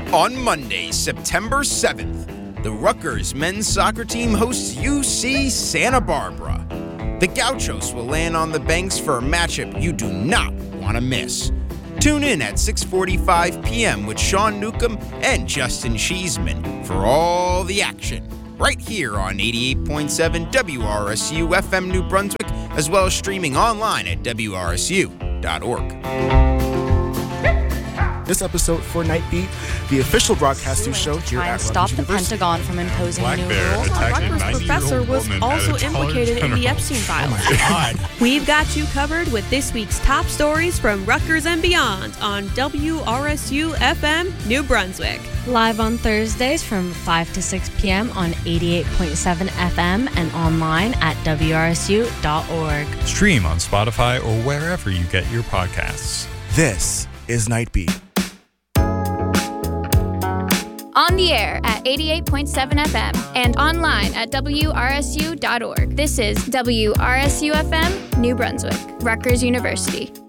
On Monday, September 7th, the Rutgers men's soccer team hosts UC Santa Barbara. The Gauchos will land on the Banks for a matchup you do not want to miss. Tune in at 6:45 p.m. with Sean Newcomb and Justin Cheeseman for all the action, right here on 88.7 WRSU FM New Brunswick, as well as streaming online at WRSU.org. This episode for Night Beat, the official broadcasting show here at stop Rutgers the University. Pentagon from imposing Black new Bear rules. attacked a Rutgers 90-year-old professor was woman also at a Dollar implicated in the General. Epstein files. Oh my God. We've got you covered with this week's top stories from Rutgers and beyond on WRSU FM New Brunswick. Live on Thursdays from 5 to 6 p.m. on 88.7 FM and online at WRSU.org. Stream on Spotify or wherever you get your podcasts. This is Night Beat. On the air at 88.7 FM and online at WRSU.org. This is WRSU FM, New Brunswick, Rutgers University.